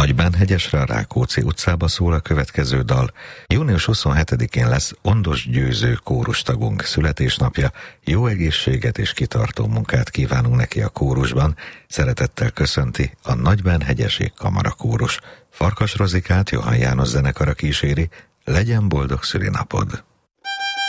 Nagybánhegyesre, a Rákóczi utcába szól a következő dal. Június 27-én lesz Ondos Győző kórustagunk születésnapja. Jó egészséget és kitartó munkát kívánunk neki a kórusban. Szeretettel köszönti a Nagybánhegyesi Kamarakórus. Farkas Rozikát Johann János zenekara kíséri. Legyen boldog szülinapod!